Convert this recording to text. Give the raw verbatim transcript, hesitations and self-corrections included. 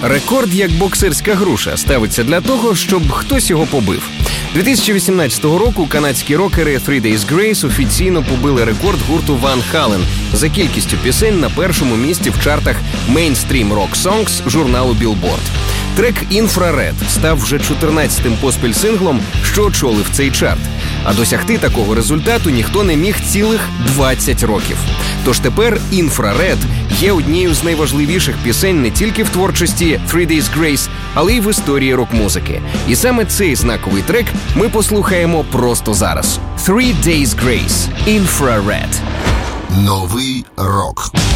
Рекорд, як боксерська груша, ставиться для того, щоб хтось його побив. дві тисячі вісімнадцятого року канадські рокери Three Days Grace офіційно побили рекорд гурту Ван Хален за кількістю пісень на першому місці в чартах Mainstream Rock Songs журналу Billboard. Трек «Infrared» став вже чотирнадцятим поспіль синглом, що очолив цей чарт. А досягти такого результату ніхто не міг цілих двадцять років. Тож тепер «Infrared» є однією з найважливіших пісень не тільки в творчості Three Days Grace, але й в історії рок-музики. І саме цей знаковий трек ми послухаємо просто зараз. Three Days Grace – «Infrared». Новий рок.